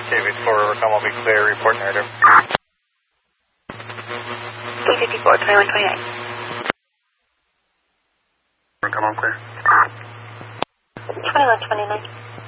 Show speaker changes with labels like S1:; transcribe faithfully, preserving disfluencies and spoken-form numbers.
S1: David four, Overcome will be clear, report narrative.
S2: three fifty-four, twenty-one twenty-nine.
S3: Overcome, all clear.
S2: twenty-one twenty-nine.